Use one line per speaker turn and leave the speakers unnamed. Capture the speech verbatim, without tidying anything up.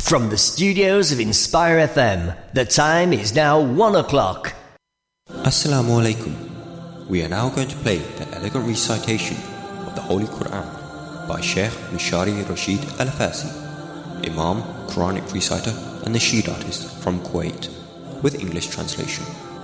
From the studios of Inspire F M, the time is now one o'clock.
Assalamu alaikum. We are now going to play the elegant recitation of the Holy Quran by Sheikh Mishari Rashid Al-Fasi, Imam, Quranic reciter and nasheed artist from Kuwait, with English translation.